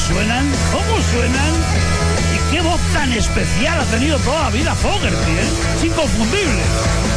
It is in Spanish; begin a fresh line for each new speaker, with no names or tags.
suenan? ¿Cómo suenan? ¿Y qué voz tan especial ha tenido toda la vida Fogerty, eh? Es inconfundible.